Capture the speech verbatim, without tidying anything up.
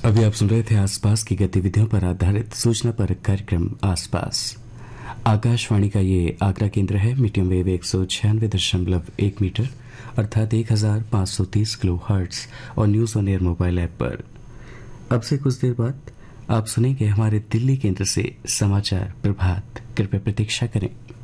अभी आप सुन रहे थे आसपास की गतिविधियों पर आधारित सूचना पर कार्यक्रम आसपास। आकाशवाणी का ये आगरा केंद्र है। मीडियम वेव एक सौ छियानवे दशमलव एक मीटर अर्थात एक हजार पाँच सौ तीस किलो हर्ट्ज और news on air mobile app पर। अब से कुछ देर बाद आप सुनेंगे हमारे दिल्ली केंद्र से समाचार प्रभात। कृपया प्रतीक्षा करें।